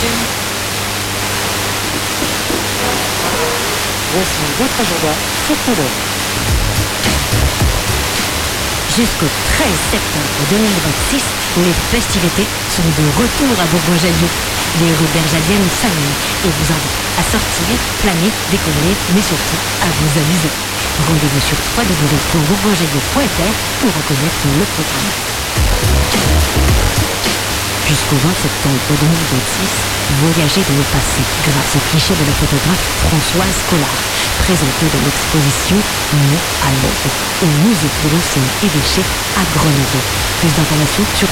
Voici votre agenda photo. Jusqu'au 13 septembre 2026, les festivités sont de retour à Bourgoin-Jallieu. Les rues bergaliennes s'animent et vous invitent à sortir, planer, décoller, mais surtout à vous amuser. Rendez-vous sur www.bourgoinjallieu.fr pour reconnaître le programme. Jusqu'au 20 septembre 2026, voyagez dans le passé grâce au cliché de la photographe Françoise Collard, présentée dans l'exposition Nous à l'aube au musée de l'Océan et des Chais à Grenoble. Plus d'informations sur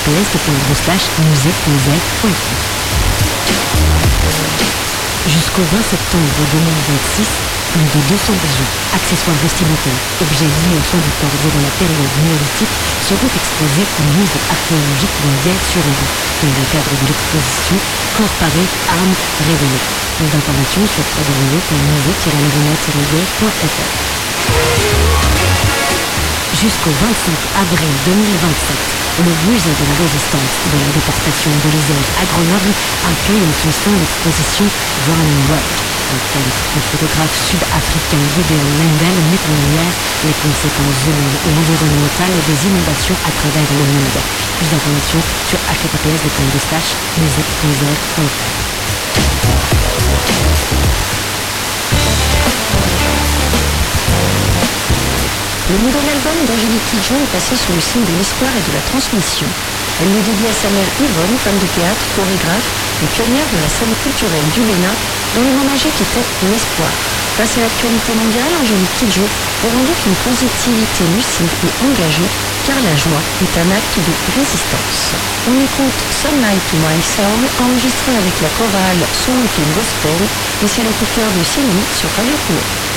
https://musée.fr. Jusqu'au 20 septembre 2026, plus de 200 bijoux, accessoires vestimentaires, objets liés aux soins du corps durant la période néolithique seront exposés au musée archéologique de Vierre-sur-Aube dans le cadre de l'exposition Corps paré, armes révélées. Plus d'informations sur www.musée-vierre.fr. Jusqu'au 25 avril 2027, le musée de la Résistance et de la déportation de l'Isère à Grenoble accueille en son sein l'exposition Running World, dans laquelle le photographe sud-africain Gideon Lendl met en lumière les conséquences humaines et environnementales des inondations à travers le monde. Plus d'informations sur https://musée.fr. Le nouvel album d'Angélique Kidjo est passé sous le signe de l'espoir et de la transmission. Elle le dédie à sa mère Yvonne, femme de théâtre, chorégraphe et pionnière de la scène culturelle du Bénin, dont le mot magique était l'espoir. Face à l'actualité mondiale, Angélique Kidjo revendique une positivité lucide et engagée, car la joie est un acte de résistance. On écoute Sunlight to My Soul, enregistré avec la chorale Soul to Gospel, et c'est le coup de cœur de Sylvie sur Radio Couleur.